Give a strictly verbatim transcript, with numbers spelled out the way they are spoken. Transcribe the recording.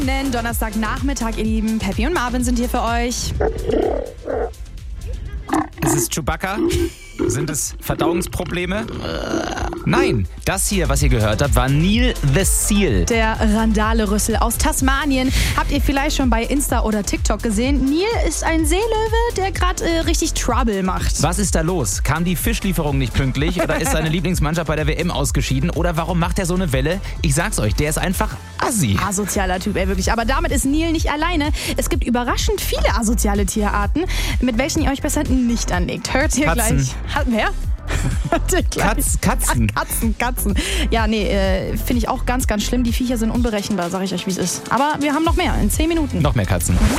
Donnerstagnachmittag, ihr Lieben. Peppy und Marvin sind hier für euch. Ist es Chewbacca? Sind es Verdauungsprobleme? Nein, das hier, was ihr gehört habt, war Neil the Seal. Der Randale-Rüssel aus Tasmanien. Habt ihr vielleicht schon bei Insta oder TikTok gesehen? Neil ist ein Seelöwe, der gerade äh, richtig Trouble macht. Was ist da los? Kam die Fischlieferung nicht pünktlich oder ist seine Lieblingsmannschaft bei der W M ausgeschieden? Oder warum macht er so eine Welle? Ich sag's euch, der ist einfach assi. Asozialer Typ, ey, wirklich. Aber damit ist Neil nicht alleine. Es gibt überraschend viele asoziale Tierarten, mit welchen ihr euch besser nicht anlegt. Hört ihr Katzen. gleich. Hat, wer? Katz, Katzen. Ach, Katzen, Katzen. Ja, nee, äh, finde ich auch ganz, ganz schlimm. Die Viecher sind unberechenbar, sage ich euch, wie es ist. Aber wir haben noch mehr, in zehn Minuten. Noch mehr Katzen.